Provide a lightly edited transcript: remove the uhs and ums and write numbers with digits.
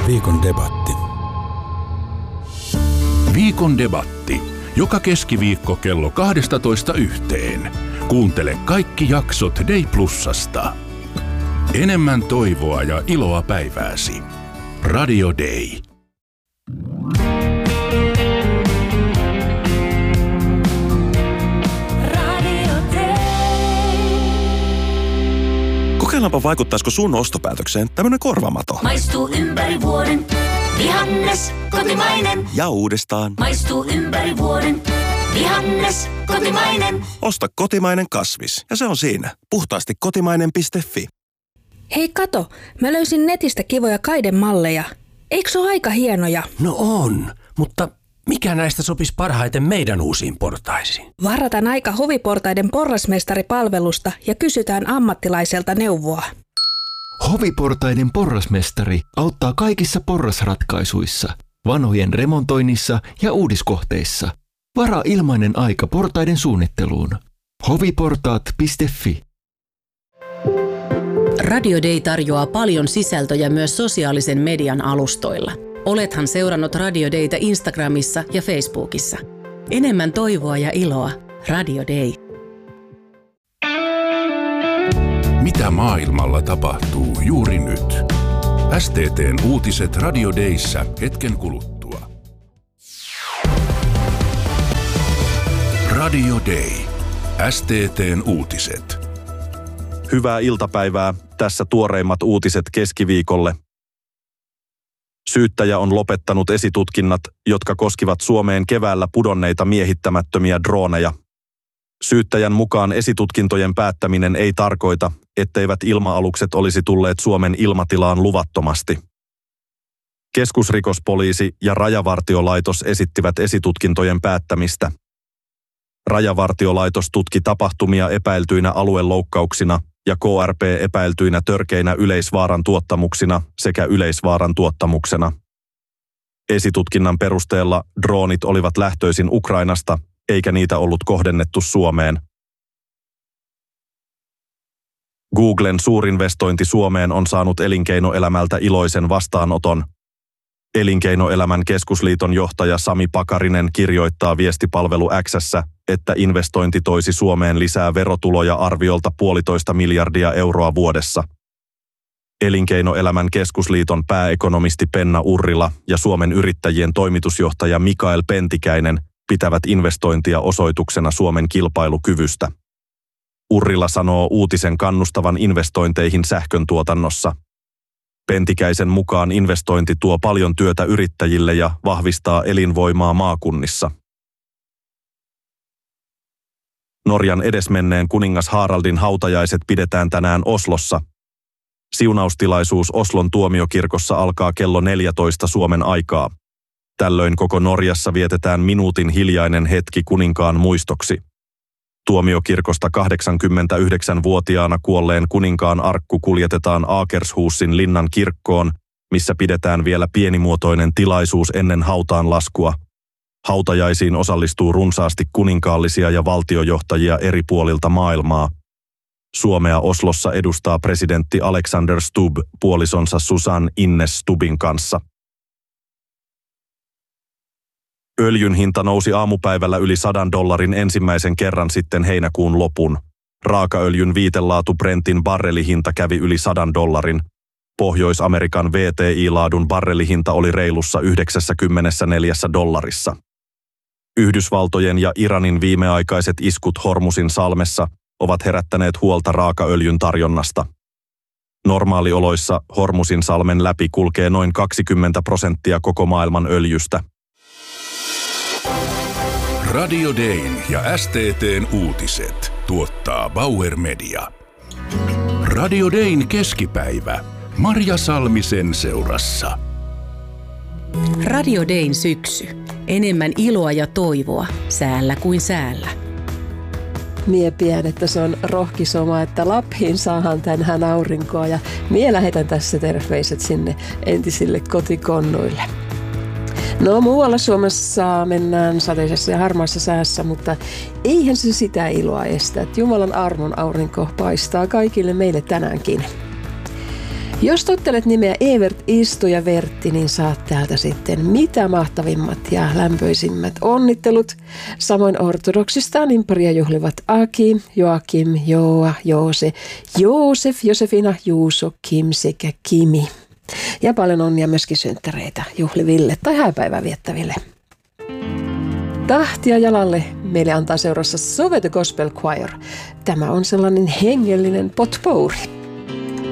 Viikon debatti. Viikon debatti. Joka keskiviikko kello 12:00. Kuuntele kaikki jaksot Day Plusasta. Enemmän toivoa ja iloa päivääsi. Radio Day. Kokeillaanpa vaikuttaisiko sun ostopäätökseen tämmönen korvamato. Maistuu ympäri vuoden. Vihannes, kotimainen. Ja uudestaan. Maistuu ympäri vuoden. Vihannes, kotimainen. Osta kotimainen kasvis. Ja se on siinä. Puhtaasti kotimainen.fi. Hei kato, mä löysin netistä kivoja kaidemalleja. Eikö se ole aika hienoja? No on, mutta mikä näistä sopisi parhaiten meidän uusiin portaisiin? Varataan aika Hoviportaiden porrasmestaripalvelusta ja kysytään ammattilaiselta neuvoa. Hoviportaiden porrasmestari auttaa kaikissa porrasratkaisuissa, vanhojen remontoinnissa ja uudiskohteissa. Varaa ilmainen aika portaiden suunnitteluun. hoviportaat.fi. Radio Day tarjoaa paljon sisältöjä myös sosiaalisen median alustoilla. Olethan seurannut Radio Daytä Instagramissa ja Facebookissa. Enemmän toivoa ja iloa. Radio Day. Mitä maailmalla tapahtuu juuri nyt? STT:n uutiset Radio Dayssä hetken kuluttua. Radio Day. STT:n uutiset. Hyvää iltapäivää. Tässä tuoreimmat uutiset keskiviikolle. Syyttäjä on lopettanut esitutkinnat, jotka koskivat Suomeen keväällä pudonneita miehittämättömiä drooneja. Syyttäjän mukaan esitutkintojen päättäminen ei tarkoita, etteivät ilma-alukset olisi tulleet Suomen ilmatilaan luvattomasti. Keskusrikospoliisi ja Rajavartiolaitos esittivät esitutkintojen päättämistä. Rajavartiolaitos tutki tapahtumia epäiltyinä alueloukkauksina ja KRP epäiltyinä törkeinä yleisvaaran tuottamuksina sekä yleisvaaran tuottamuksena. Esitutkinnan perusteella droonit olivat lähtöisin Ukrainasta, eikä niitä ollut kohdennettu Suomeen. Googlen suurinvestointi Suomeen on saanut elinkeinoelämältä iloisen vastaanoton. Elinkeinoelämän keskusliiton johtaja Sami Pakarinen kirjoittaa viestipalvelu X:ssä, että investointi toisi Suomeen lisää verotuloja arviolta 1,5 miljardia euroa vuodessa. Elinkeinoelämän keskusliiton pääekonomisti Penna Urrila ja Suomen yrittäjien toimitusjohtaja Mikael Pentikäinen pitävät investointia osoituksena Suomen kilpailukyvystä. Urrila sanoo uutisen kannustavan investointeihin sähköntuotannossa. Pentikäisen mukaan investointi tuo paljon työtä yrittäjille ja vahvistaa elinvoimaa maakunnissa. Norjan edesmenneen kuningas Haraldin hautajaiset pidetään tänään Oslossa. Siunaustilaisuus Oslon tuomiokirkossa alkaa kello 14 Suomen aikaa. Tällöin koko Norjassa vietetään minuutin hiljainen hetki kuninkaan muistoksi. Tuomiokirkosta 89-vuotiaana kuolleen kuninkaan arkku kuljetetaan Akershusin linnan kirkkoon, missä pidetään vielä pienimuotoinen tilaisuus ennen hautaan laskua. Hautajaisiin osallistuu runsaasti kuninkaallisia ja valtiojohtajia eri puolilta maailmaa. Suomea Oslossa edustaa presidentti Alexander Stubb puolisonsa Susan Ines Stubbin kanssa. Öljyn hinta nousi aamupäivällä yli $100 ensimmäisen kerran sitten heinäkuun lopun. Raakaöljyn viitelaatu Brentin barrelihinta kävi yli $100. Pohjois-Amerikan WTI-laadun barrelihinta oli reilussa $94. Yhdysvaltojen ja Iranin viimeaikaiset iskut Hormusin salmessa ovat herättäneet huolta raakaöljyn tarjonnasta. Normaalioloissa Hormusin salmen läpi kulkee noin 20% koko maailman öljystä. Radio Dayn ja STT:n uutiset tuottaa Bauer Media. Radio Dayn keskipäivä. Marja Salmisen seurassa. Radio Dayn syksy. Enemmän iloa ja toivoa säällä kuin säällä. Mie pidän, että se on rohkisoma, että Lappiin saahan tänään aurinkoa ja mie lähetän tässä terveiset sinne entisille kotikonnuille. No muualla Suomessa mennään sateisessa ja harmaassa säässä, mutta eihän se sitä iloa estä, että Jumalan armon aurinko paistaa kaikille meille tänäänkin. Jos tottelet nimeä Evert, Istu ja Vertti, niin saat täältä sitten mitä mahtavimmat ja lämpöisimmät onnittelut. Samoin ortodoksista nimparia juhlivat Aki, Joakim, Joa, Joose, Joosef, Josefina, Juuso, Kim sekä Kimi. Ja paljon onnia myöskin synttäreitä juhliville tai hääpäivää viettäville. Tahtia jalalle meille antaa seurassa Sove the Gospel Choir. Tämä on sellainen hengellinen potpourri.